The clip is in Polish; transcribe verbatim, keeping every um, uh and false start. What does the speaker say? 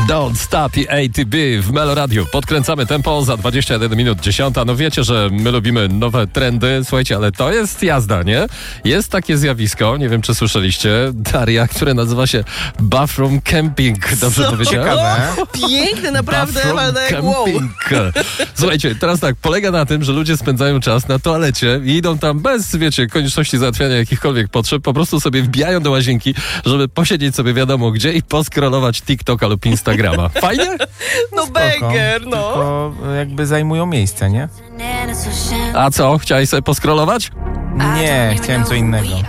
Don't Stop i A T B w Melo Radio. Podkręcamy tempo za dwadzieścia jeden minut dziesiąta. No wiecie, że my lubimy nowe trendy. Słuchajcie, ale to jest jazda, nie? Jest takie zjawisko, nie wiem czy słyszeliście, Daria, które nazywa się bathroom camping. Dobrze Co? powiedziałem? O, piękne, naprawdę, ale jak wow. Słuchajcie, teraz tak, polega na tym, że ludzie spędzają czas na toalecie i idą tam bez, wiecie, konieczności załatwiania jakichkolwiek potrzeb, po prostu sobie wbijają do łazienki, żeby posiedzieć sobie wiadomo gdzie i poskrolować TikToka lub Instagrama. Fajnie? No banger, no. Tylko jakby zajmują miejsce, nie? A co, chciałeś sobie poskrolować? Nie, chciałem co innego.